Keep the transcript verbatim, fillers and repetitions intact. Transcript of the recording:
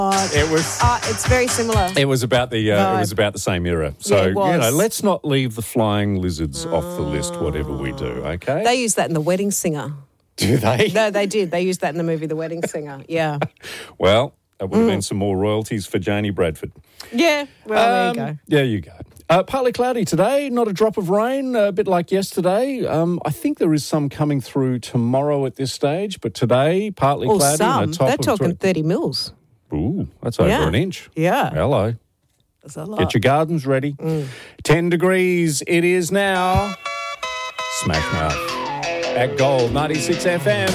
It was. Uh, it's very similar. It was about the. Uh, No. It was about the same era. So Yeah, it was. you know, let's not leave the flying lizards off the list. Whatever we do, okay? They used that in The Wedding Singer. do they? No, they did. They used that in the movie The Wedding Singer. Yeah. Well, that would have Mm. been some more royalties for Janie Bradford. Yeah. Well, Um, there you go. There you go. Uh, partly cloudy today, not a drop of rain, a bit like yesterday. Um, I think there is some coming through tomorrow at this stage, but today, partly Or cloudy. and some. a top They're of talking three- thirty mils. Ooh, that's over Yeah. an inch. Yeah. Hello. That's a lot. Get your gardens ready. ten degrees it is now. Smash mouth. At Gold ninety-six F M.